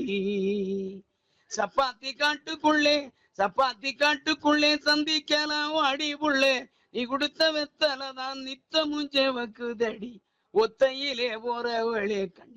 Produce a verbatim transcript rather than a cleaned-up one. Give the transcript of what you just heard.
சப்பாத்தி காட்டுக்குள்ளே சப்பாத்தி காட்டுக்குள்ளே சந்திக்கலாம் அடி புள்ளே, நீ கொடுத்த வெத்தலைதான் நித்தமும் செவக்குதடி, ஒத்தையிலே போறவளே கண்ணு